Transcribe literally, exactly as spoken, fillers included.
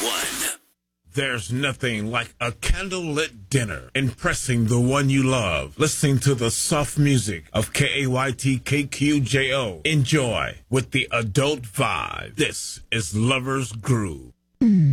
one. There's nothing like a candlelit dinner, impressing the one you love, listening to the soft music of K A Y T K Q J O. Enjoy with the adult vibe. This is Lover's Groove.